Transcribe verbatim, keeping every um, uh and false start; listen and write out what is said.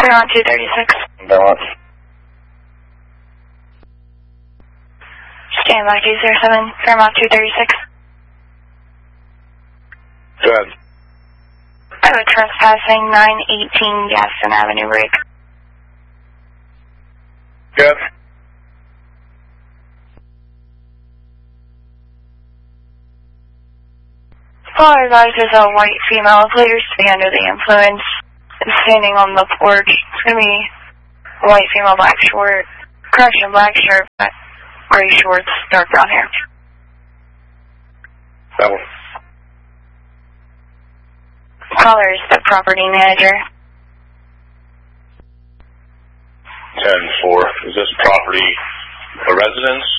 Fairmont two thirty-six. Fairmont. Stand by two zero seven, Fairmont two thirty-six. Go ahead. Oh, trespassing nine eighteen Gaston Avenue, break. Good. Caller advises a white female appears to be under the influence and standing on the porch. It's going to be a white female, black short, correction, black shirt, gray shorts, dark brown hair. That one. Caller is the property manager. ten four. Is this property a residence